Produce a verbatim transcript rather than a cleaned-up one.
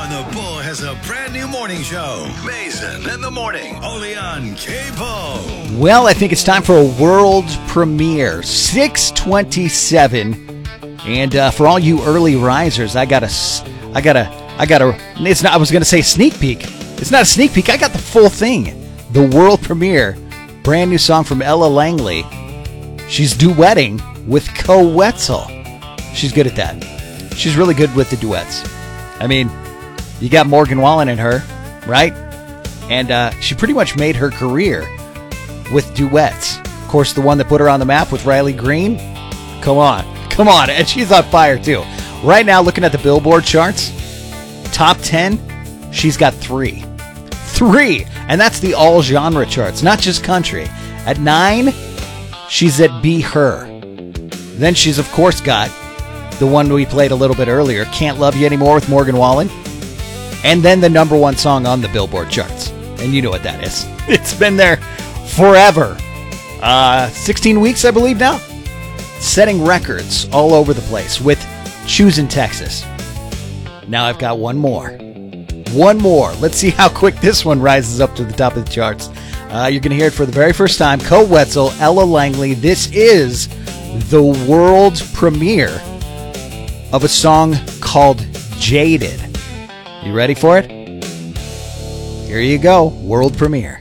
on the Bull has a brand new morning show. Mason in the morning, only on K-Bull. Well, I think it's time for a world premiere. six twenty-seven. And uh, for all you early risers, I got a, I got a, I got a, it's not, I was going to say sneak peek. It's not a sneak peek. I got the full thing. The world premiere. Brand new song from Ella Langley. She's duetting with Co Wetzel. She's good at that. She's really good with the duets. I mean, you got Morgan Wallen in her, right? And uh, she pretty much made her career with duets. Of course, the one that put her on the map with Riley Green. Come on. Come on. And she's on fire, too. Right now, looking at the Billboard charts, top ten, she's got three. Three! And that's the all-genre charts, not just country. At nine, she's at Be Her. Then she's, of course, got the one we played a little bit earlier, Can't Love You Anymore with Morgan Wallen. And then the number one song on the Billboard charts. And you know what that is. It's been there forever. Uh, sixteen weeks, I believe now. Setting records all over the place with Choosing Texas. Now I've got one more. One more. Let's see how quick this one rises up to the top of the charts. Uh, you're going to hear it for the very first time. Co Wetzel, Ella Langley. This is the world premiere of a song called Jaded. You ready for it? Here you go. World premiere.